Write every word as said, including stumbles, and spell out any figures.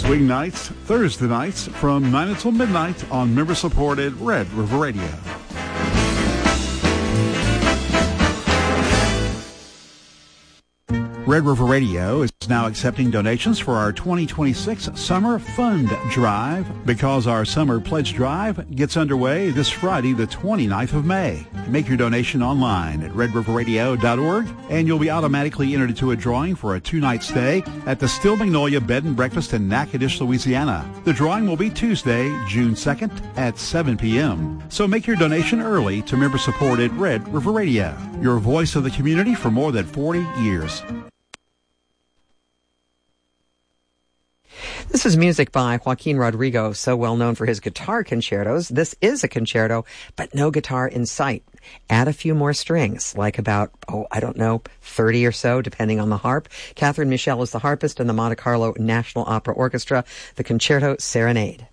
Weeknights, Thursday nights from nine until midnight on member-supported Red River Radio. Red River Radio is now accepting donations for our twenty twenty-six Summer Fund Drive because our Summer Pledge Drive gets underway this Friday, the twenty-ninth of May. Make your donation online at red river radio dot org, and you'll be automatically entered into a drawing for a two-night stay at the Still Magnolia Bed and Breakfast in Natchitoches, Louisiana. The drawing will be Tuesday, June second at seven p.m. So make your donation early to member-supported Red River Radio, your voice of the community for more than forty years. This is music by Joaquin Rodrigo, so well known for his guitar concertos. This is a concerto, but no guitar in sight. Add a few more strings, like about, oh, I don't know, thirty or so, depending on the harp. Catherine Michel is the harpist in the Monte Carlo National Opera Orchestra, the Concerto Serenade.